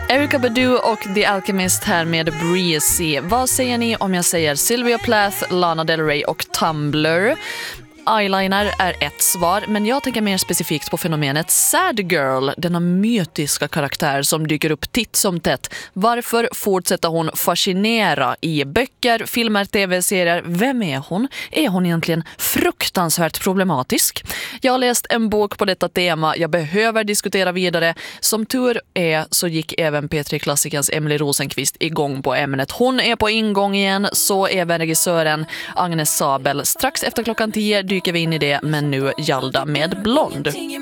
Erykah Badu och The Alchemist här med Breezy. Vad säger ni om jag säger Sylvia Plath, Lana Del Rey och Tumblr? Eyeliner är ett svar, men jag tänker mer specifikt på fenomenet Sad Girl, denna mytiska karaktär som dyker upp titt som tätt. Varför fortsätter hon fascinera i böcker, filmer, tv-serier? Vem är hon? Är hon egentligen fruktansvärt problematisk? Jag har läst en bok på detta tema. Jag behöver diskutera vidare. Som tur är så gick även P3-klassikens Emily Rosenqvist igång på ämnet. Hon är på ingång igen, så även regissören Agnes Sabel. Strax efter klockan 10 dyker vi in i det, men nu Jalda med Blond.